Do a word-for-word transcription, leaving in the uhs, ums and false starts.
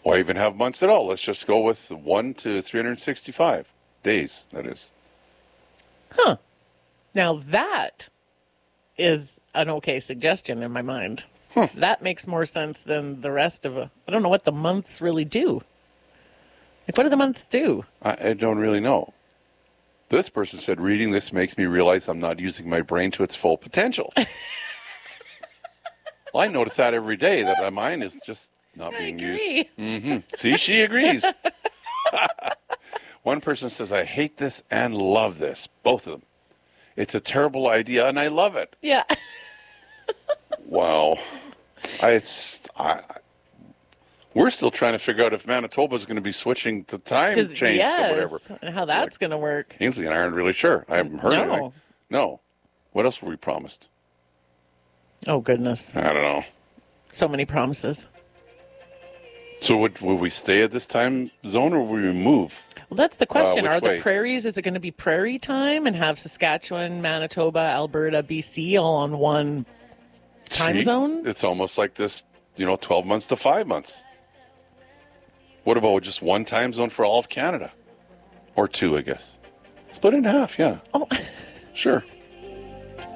Why even have months at all? Let's just go with one to three hundred sixty-five days, that is. Huh. Now that is an okay suggestion in my mind. Huh. That makes more sense than the rest of it. I don't know what the months really do. Like, what do the months do? I, I don't really know. This person said, reading this makes me realize I'm not using my brain to its full potential. Well, I notice that every day, that my mind is just not I being agree. used. Mm-hmm. See, she agrees. One person says, I hate this and love this. Both of them. It's a terrible idea, and I love it. Yeah. Wow. I, it's, I, we're still trying to figure out if Manitoba is going to be switching to time To- change yes, or whatever. and how that's going to work. Ainsley and I aren't really sure. I haven't heard No. anything. No. What else were we promised? Oh, goodness. I don't know. So many promises. So would, would we stay at this time zone or would we move? Well, that's the question. which Are the way? prairies, is it going to be prairie time and have Saskatchewan, Manitoba, Alberta, B C all on one time See? zone? It's almost like this, you know, twelve months to five months. What about just one time zone for all of Canada? Or two, I guess. Split in half, yeah. Oh, Sure.